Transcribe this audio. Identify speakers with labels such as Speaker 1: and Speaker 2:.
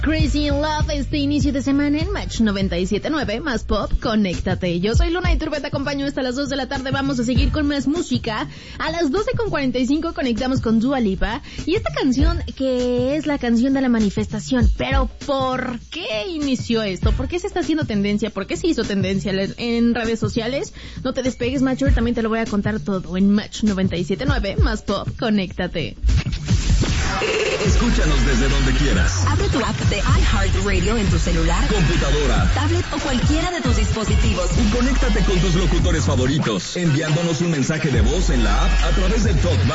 Speaker 1: Crazy in Love, este inicio de semana en Match 97.9, más pop, conéctate. Yo soy Luna Iturbe, te acompaño hasta las 2 de la tarde, vamos a seguir con más música. A las 12:45 conectamos con Dua Lipa, y esta canción que es la canción de la manifestación. Pero ¿por qué inició esto? ¿Por qué se está haciendo tendencia? ¿Por qué se hizo tendencia en redes sociales? No te despegues, Macho, también te lo voy a contar todo en Match 97.9, más pop, conéctate.
Speaker 2: Escúchanos desde donde quieras.
Speaker 3: Abre tu app de iHeartRadio en tu celular,
Speaker 2: computadora,
Speaker 3: tablet o cualquiera de tus dispositivos.
Speaker 2: Y conéctate con tus locutores favoritos, enviándonos un mensaje de voz en la app a través del Talk